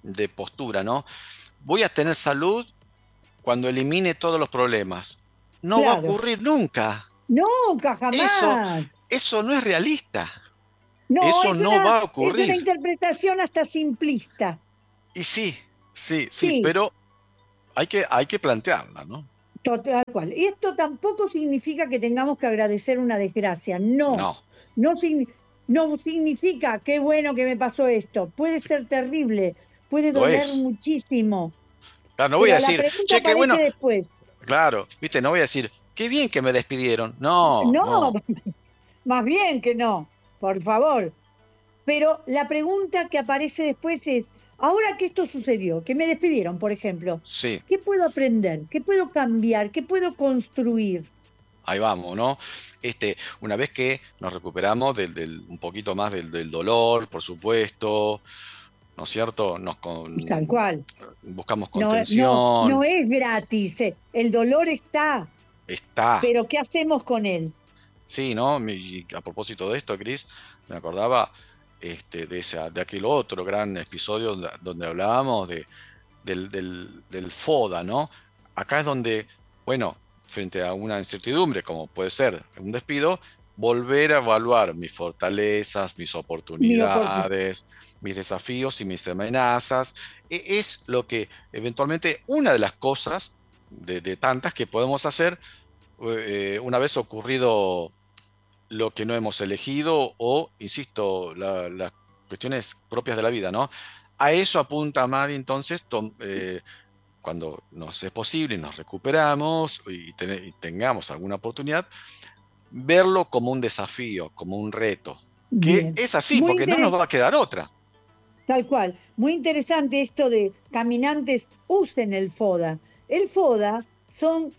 de postura, ¿no? Voy a tener salud cuando elimine todos los problemas. No va a Claro. ocurrir nunca. Nunca, Eso, jamás. eso no es realista. No, Eso es no una, va a es una ocurrir. interpretación hasta simplista. Y sí, sí, sí, Sí, pero hay que, hay que plantearla, ¿no? total cual. Y esto tampoco significa que tengamos que agradecer una desgracia. No, No. no, signi- no significa qué bueno que me pasó esto. Puede ser terrible, puede Lo doler es. muchísimo, Claro, no voy a pero la decir, pregunta che, qué aparece bueno. después. Claro, viste, no voy a decir, qué bien que me despidieron. No, No, no. más bien que no, por favor. Pero la pregunta que aparece después es, ahora que esto sucedió, que me despidieron, por ejemplo, Sí, ¿qué puedo aprender? ¿Qué puedo cambiar? ¿Qué puedo construir? ahí vamos, ¿no? Este, una vez que nos recuperamos del, del- un poquito más del, del dolor, por supuesto, ¿no es cierto? Nos Tal con- cual. buscamos No, no, contención. no es gratis. eh. El dolor está, Está. pero ¿qué hacemos con él? Sí, ¿no? Mi- y a propósito de esto, Cris, me acordaba este, de, esa, de aquel otro gran episodio donde, donde hablábamos de, del, del, del FODA, ¿no? Acá es donde, bueno, frente a una incertidumbre, como puede ser un despido, volver a evaluar mis fortalezas, mis Mi oportunidad. oportunidades, mis desafíos y mis amenazas. E- Es lo que eventualmente una de las cosas de, de tantas que podemos hacer eh, una vez ocurrido lo que no hemos elegido o, insisto, la- las cuestiones propias de la vida, ¿no? A eso apunta Madi, entonces, tom- eh, cuando nos es posible y nos recuperamos y, ten- y tengamos alguna oportunidad, verlo como un desafío, como un reto, que Bien. es así, Muy porque no nos interesante, va a quedar otra. tal cual. Muy interesante esto de caminantes usen el FODA. El FODA son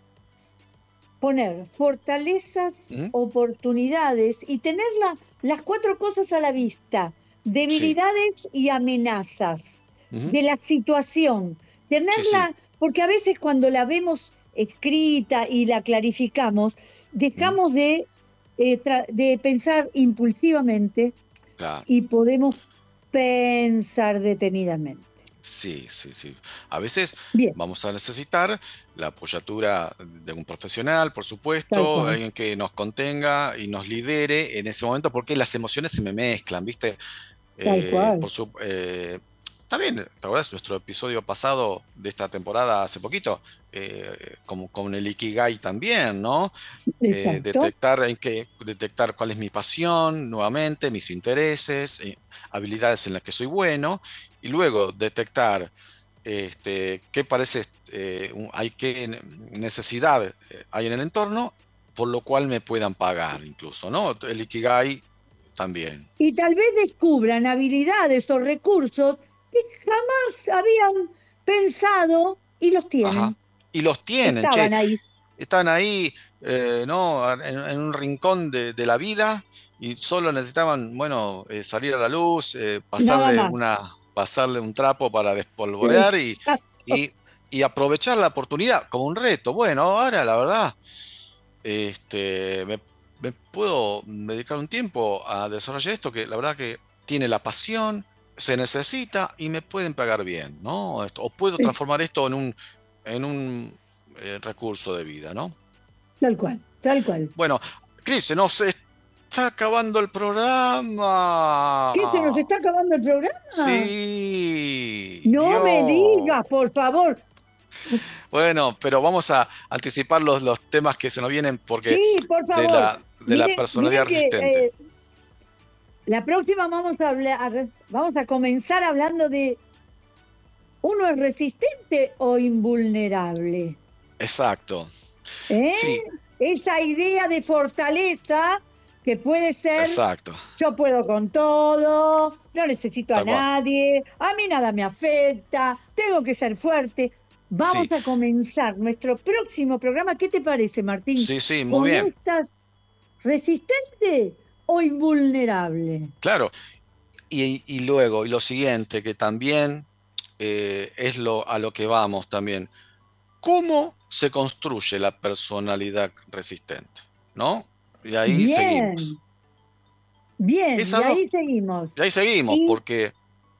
poner fortalezas, ¿Mm? oportunidades y tener la- las cuatro cosas a la vista, Sí, debilidades y amenazas ujú, de la situación. sí, sí, Tenerla, porque a veces cuando la vemos escrita y la clarificamos, ujú, dejamos de, eh, tra- de pensar impulsivamente claro. y podemos pensar detenidamente. Sí, sí, sí. A veces Bien, vamos a necesitar la apoyatura de un profesional, por tal supuesto, cual, alguien que nos contenga y nos lidere en ese momento, porque las emociones se me mezclan, ¿viste? tal Eh, cual. por su, eh, También, ¿te acuerdas nuestro episodio pasado de esta temporada hace poquito? Eh, como con el Ikigai también, ¿no? Eh, Exacto. detectar, en qué, detectar cuál es mi pasión, nuevamente, mis intereses, eh, habilidades en las que soy bueno, y luego detectar este, qué parece, eh, un- hay qué necesidad eh, hay en el entorno, por lo cual me puedan pagar incluso, ¿no? El Ikigai también. Y tal vez descubran habilidades o recursos que jamás habían pensado y los Ajá. tienen. Y los tienen, che, Estaban ahí, están ahí, eh, ¿no? En, en un rincón de, de la vida y solo necesitaban, bueno, eh, salir a la luz, eh, nada pasarle más. una, pasarle un trapo para despolvorear y, Exacto. y, y aprovechar la oportunidad como un reto. Bueno, ahora la verdad, este, me, me puedo dedicar un tiempo a desarrollar esto que la verdad que tiene la pasión, se necesita y me pueden pagar bien, ¿no? Esto- o puedo Es transformar esto en un, en un eh, recurso de vida, ¿no? tal cual, tal cual. Bueno, Cris, se nos está acabando el ¿Qué se nos programa. está acabando el programa? Sí, No me Dios. digas, por favor. Bueno, pero vamos a anticipar los, los temas que se nos vienen porque Sí, por de favor. la, de la Miren, personalidad miren que resistente. eh, la próxima vamos a hablar, vamos a comenzar hablando de ¿uno es resistente o invulnerable? Exacto. ¿Eh? Sí, Esa idea de fortaleza que puede ser, exacto. yo puedo con todo, no necesito a Tal cual. nadie, a mí nada me afecta, tengo que ser fuerte. Sí, Vamos a comenzar nuestro próximo programa. ¿Qué te parece, Martín? sí, sí, muy ¿Con bien. estas resistente o invulnerable? Claro. Y, y luego, y lo siguiente, que también eh, es lo, a lo que vamos también. ¿Cómo se construye la personalidad resistente? ¿No? Y ahí seguimos. Bien, bien, y Esas dos, ahí seguimos. y ahí seguimos, Y porque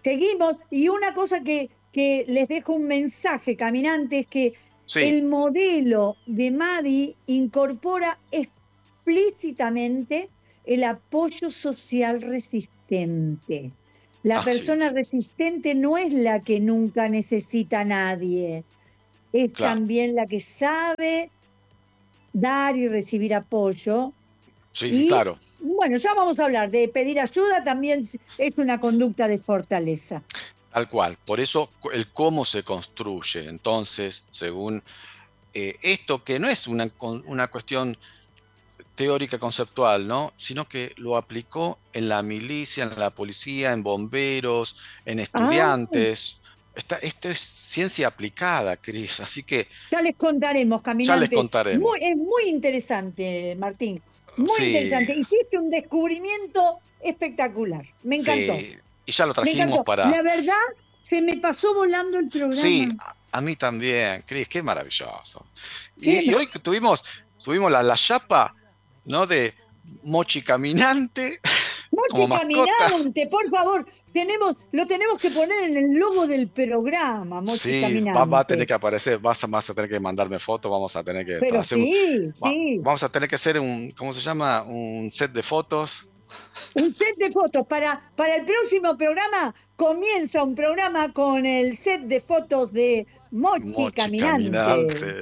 seguimos. Y una cosa que, que les dejo un mensaje, caminantes, que Sí. el modelo de Madi incorpora explícitamente el apoyo social resistente. La Así persona es. resistente no es la que nunca necesita a nadie, es Claro. también la que sabe dar y recibir apoyo. Sí, Y claro. bueno, ya vamos a hablar de pedir ayuda, también es una conducta de fortaleza. Tal cual. Por eso el cómo se construye. Entonces, según eh, esto, que no es una, una cuestión teórica conceptual, ¿no? Sino que lo aplicó en la milicia, en la policía, en bomberos, en Ah, estudiantes. Está, esto es ciencia aplicada, Cris. Así que ya les contaremos, ya les caminantes. contaremos. Muy, es muy interesante, Martín. Muy Sí, interesante. Hiciste un descubrimiento espectacular. Me encantó. sí. Y ya lo Me trajimos encantó. para... La verdad, se me pasó volando el Sí, programa. a, a mí también, Cris, qué maravilloso. Qué Y, y hoy tuvimos, tuvimos la, la chapa, ¿no? De Mochi Caminante como Mochi mascota. Caminante, por favor, tenemos, lo tenemos que poner en el logo del programa, Mochi Sí, va, va a tener Caminante. que aparecer, vas a, vas a tener que mandarme fotos, vamos a tener que Pero hacer un, sí, va- sí, vamos a tener que hacer un, ¿cómo se llama? Un set de fotos. un set de fotos. Para, para el próximo programa comienza un programa con el set de fotos de Mochi Mochi Caminante. Caminante.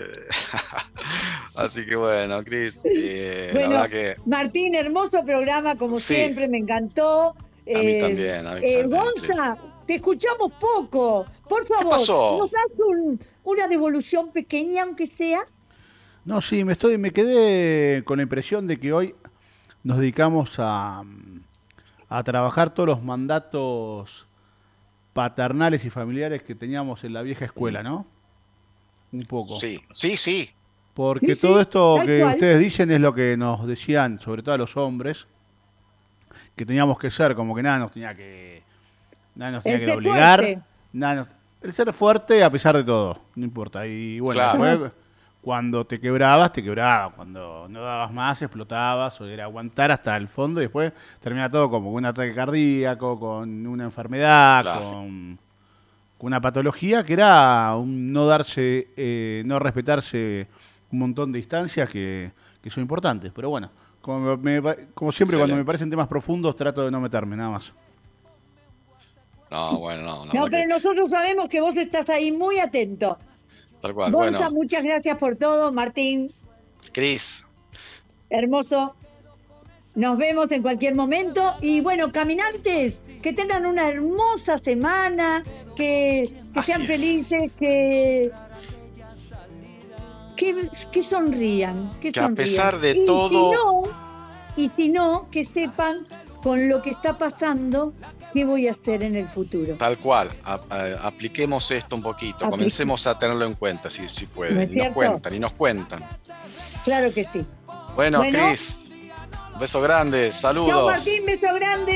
Así que bueno, Cris, eh, la verdad Bueno, que Martín, hermoso programa, como sí, siempre, me encantó. a mí Eh, también, a mí eh, también, Cris. Gonza, te escuchamos poco. Por ¿Qué favor, pasó? ¿nos das un- una devolución pequeña, aunque sea? No, sí, me estoy, me quedé con la impresión de que hoy nos dedicamos a, a trabajar todos los mandatos paternales y familiares que teníamos en la vieja escuela, ¿no? Un poco. Sí, sí, sí, Porque Sí, todo sí, esto tal que cual. ustedes dicen es lo que nos decían, sobre todo a los hombres, que teníamos que ser, como que nada nos tenía que, nada nos tenía El que ser obligar, fuerte. nada nos- el ser fuerte a pesar de todo, no importa. Y bueno, claro, después cuando te quebrabas, te quebrabas, cuando no dabas más, explotabas, o era aguantar hasta el fondo y después termina todo como con un ataque cardíaco, con una enfermedad, claro. con, con una patología que era un no darse, eh, no respetarse un montón de instancias que, que son importantes. Pero bueno, como, me pa- como siempre cuando me Excelente. parecen temas profundos trato de no meterme, nada más. No, bueno, no, la No, verdad pero que nosotros sabemos que vos estás ahí muy atento. tal cual. Gonza, Bueno, muchas gracias por todo. Martín, Cris, hermoso. Nos vemos en cualquier momento. Y bueno, caminantes, que tengan una hermosa semana, que, que Así sean es. felices, que, que, que sonrían, que que a sonrían. pesar de y si todo, no, y si no, que sepan con lo que está pasando, qué voy a hacer en el futuro. tal cual, a- a- apliquemos esto un poquito, Apli- comencemos a tenerlo en cuenta, si, si ¿No pueden. es Y nos cierto? cuentan, y nos cuentan. Claro que sí. Bueno, Bueno. Cris, un beso grande, Chao saludos. Martín, beso grande.